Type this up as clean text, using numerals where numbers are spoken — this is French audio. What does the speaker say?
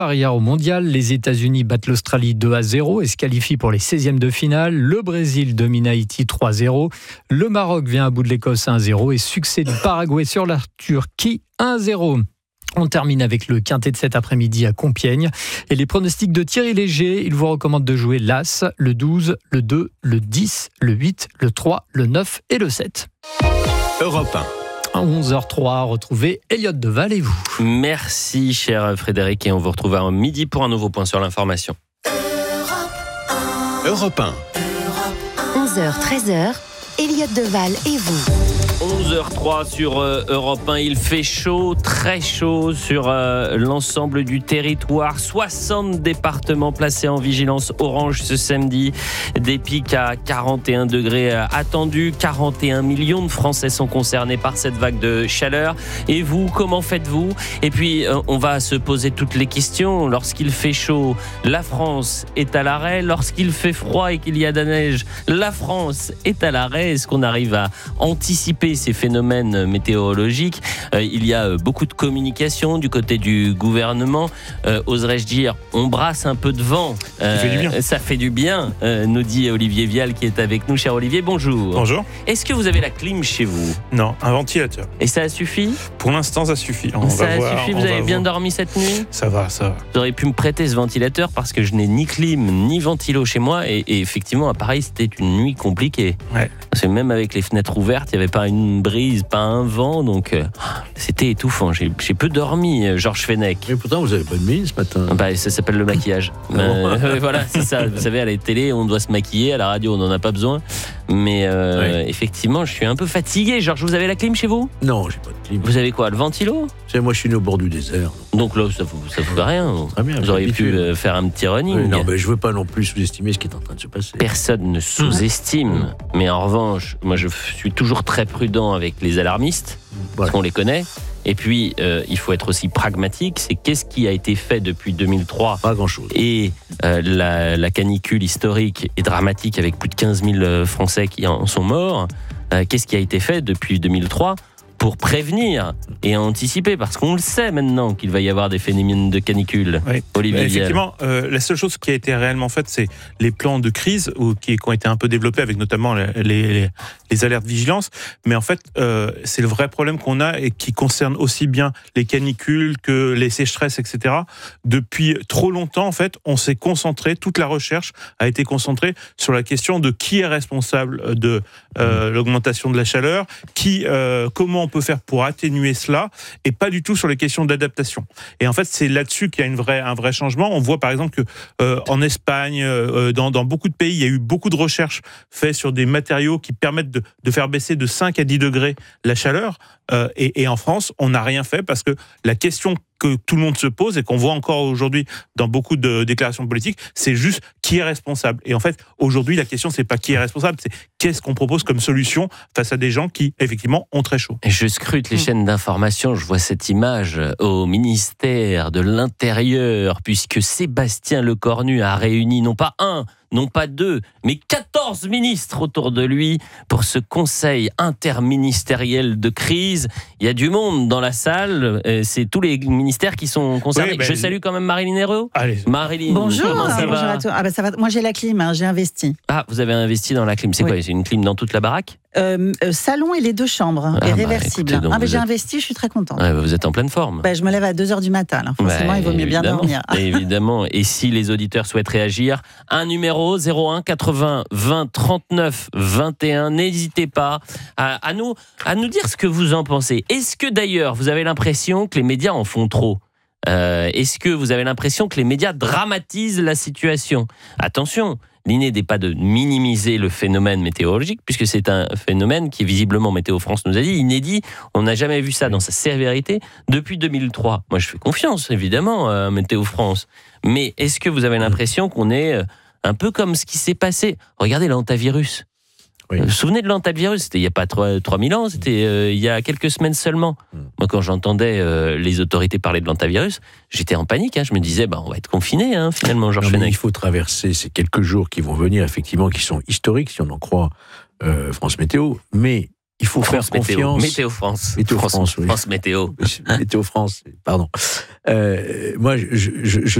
Hier au mondial, les États-Unis battent l'Australie 2-0 et se qualifient pour les 16e de finale. Le Brésil domine Haïti 3-0. Le Maroc vient à bout de l'Écosse 1-0 et succès du Paraguay sur la Turquie 1-0. On termine avec le quintet de cet après-midi à Compiègne. Et les pronostics de Thierry Léger, il vous recommande de jouer l'As, le 12, le 2, le 10, le 8, le 3, le 9 et le 7. Europe 1. À 11h03, retrouvez Elliott Deval et vous. Merci cher Frédéric et on vous retrouve à midi pour un nouveau point sur l'information. Europe 1. 11h, 13h, Elliott Deval et vous. 11h03 sur Europe 1, il fait chaud, très chaud sur l'ensemble du territoire. 60 départements placés en vigilance orange ce samedi. Des pics à 41 degrés attendus. 41 millions de Français sont concernés par cette vague de chaleur. Et vous, comment faites-vous ? Et puis, on va se poser toutes les questions. Lorsqu'il fait chaud, la France est à l'arrêt. Lorsqu'il fait froid et qu'il y a de la neige, la France est à l'arrêt. Est-ce qu'on arrive à anticiper ces phénomènes météorologiques? Il y a beaucoup de communication du côté du gouvernement. Oserais-je dire, on brasse un peu de vent. Ça fait du bien, nous dit Olivier Vial qui est avec nous. Cher Olivier, bonjour. Bonjour. Est-ce que vous avez la clim chez vous? Non, un ventilateur. Et ça a suffi? Pour l'instant, ça suffit. Ça a suffi, vous avez bien dormi cette nuit? Ça va. Vous auriez pu me prêter ce ventilateur parce que je n'ai ni clim ni ventilo chez moi et effectivement, pareil, c'était une nuit compliquée. Ouais. Parce que même avec les fenêtres ouvertes, il n'y avait pas une brise, pas un vent, donc c'était étouffant. J'ai peu dormi, Georges Fenech. Mais pourtant, vous n'avez pas de mine ce matin. Ça s'appelle le maquillage. Voilà, c'est ça. Vous savez, à la télé, on doit se maquiller, à la radio, on n'en a pas besoin. Mais effectivement, je suis un peu fatigué. Georges, vous avez la clim chez vous? Non, j'ai pas de clim. Vous avez quoi, le ventilo? Moi, je suis né au bord du désert. Donc là, ça vous fait rien. Très bien, vous auriez pu faire un petit running. Oui, non, mais je veux pas non plus sous-estimer ce qui est en train de se passer. Personne ne sous-estime. Mais en revanche, moi, je suis toujours très prudent avec les alarmistes, parce qu'on les connaît. Et puis, il faut être aussi pragmatique. C'est qu'est-ce qui a été fait depuis 2003? Pas grand-chose. Et la canicule historique et dramatique avec plus de 15 000 Français qui en sont morts. Qu'est-ce qui a été fait depuis 2003 pour prévenir et anticiper? Parce qu'on le sait maintenant qu'il va y avoir des phénomènes de canicule. Oui. Olivier Vial. Effectivement, la seule chose qui a été réellement faite, c'est les plans de crise qui ont été un peu développés avec notamment les alertes vigilance. Mais en fait, c'est le vrai problème qu'on a et qui concerne aussi bien les canicules que les sécheresses, etc. Depuis trop longtemps, en fait, on s'est concentré, toute la recherche a été concentrée sur la question de qui est responsable de l'augmentation de la chaleur, comment on peut faire pour atténuer cela, et pas du tout sur les questions d'adaptation. Et en fait, c'est là-dessus qu'il y a un vrai changement. On voit par exemple que en Espagne, dans beaucoup de pays, il y a eu beaucoup de recherches faites sur des matériaux qui permettent de faire baisser de 5 à 10 degrés la chaleur. Et en France, on n'a rien fait parce que la question que tout le monde se pose et qu'on voit encore aujourd'hui dans beaucoup de déclarations politiques, c'est juste qui est responsable. Et en fait, aujourd'hui, la question, c'est pas qui est responsable, c'est qu'est-ce qu'on propose comme solution face à des gens qui, effectivement, ont très chaud. Je scrute les chaînes d'information, je vois cette image au ministère de l'Intérieur, puisque Sébastien Lecornu a réuni non pas un, non pas 2, mais 14 ministres autour de lui pour ce conseil interministériel de crise. Il y a du monde dans la salle, c'est tous les ministères qui sont concernés. Je salue quand même Marilyn Herreau. Allez. Marilyn, bonjour, comment ça bonjour va? à toi. Ça va. Moi j'ai la clim, j'ai investi. Ah, vous avez investi dans la clim, c'est quoi? C'est une clim dans toute la baraque? Salon et les 2 chambres, et réversible. Écoutez, j'ai investi, je suis très contente. Vous êtes en pleine forme. Je me lève à 2h du matin, là. Forcément, il vaut mieux bien dormir. Évidemment, et si les auditeurs souhaitent réagir, un numéro 01 80 20 39 21, n'hésitez pas à nous dire ce que vous en pensez. Est-ce que d'ailleurs, vous avez l'impression que les médias en font trop? Est-ce que vous avez l'impression que les médias dramatisent la situation? Attention, l'idée n'est pas de minimiser le phénomène météorologique, puisque c'est un phénomène qui, visiblement, Météo France nous a dit, inédit. On n'a jamais vu ça dans sa sévérité depuis 2003. Moi, je fais confiance, évidemment, à Météo France. Mais est-ce que vous avez l'impression qu'on est un peu comme ce qui s'est passé? Regardez l'hantavirus. Oui. Vous vous souvenez de l'hantavirus? C'était il n'y a pas 3000 ans, c'était il y a quelques semaines seulement. Moi, quand j'entendais les autorités parler de l'hantavirus, j'étais en panique. Je me disais, on va être confinés, finalement, Georges Fenech. Il faut traverser ces quelques jours qui vont venir, effectivement, qui sont historiques, si on en croit France Météo. Mais il faut faire confiance. Météo France. Météo France, oui. France Météo. Météo France, pardon. Moi, je